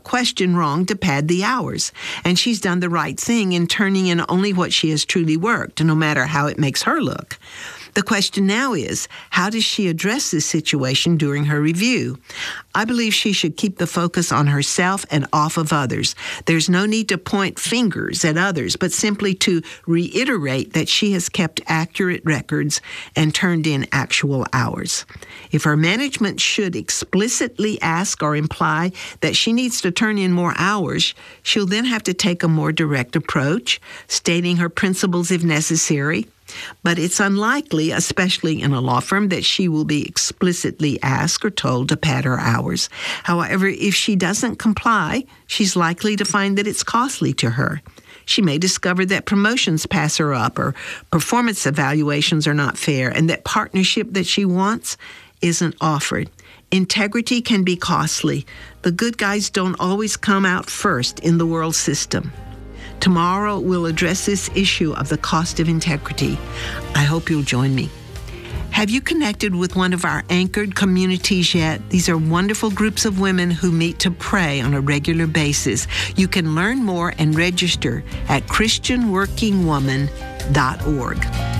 question wrong to pad the hours. And she's done the right thing in turning in only what she has truly worked, no matter how it makes her look. The question now is, how does she address this situation during her review? I believe she should keep the focus on herself and off of others. There's no need to point fingers at others, but simply to reiterate that she has kept accurate records and turned in actual hours. If her management should explicitly ask or imply that she needs to turn in more hours, she'll then have to take a more direct approach, stating her principles if necessary. But it's unlikely, especially in a law firm, that she will be explicitly asked or told to pad her hours. However, if she doesn't comply, she's likely to find that it's costly to her. She may discover that promotions pass her up or performance evaluations are not fair and that partnership that she wants isn't offered. Integrity can be costly. The good guys don't always come out first in the world system. Tomorrow, we'll address this issue of the cost of integrity. I hope you'll join me. Have you connected with one of our anchored communities yet? These are wonderful groups of women who meet to pray on a regular basis. You can learn more and register at ChristianWorkingWoman.org.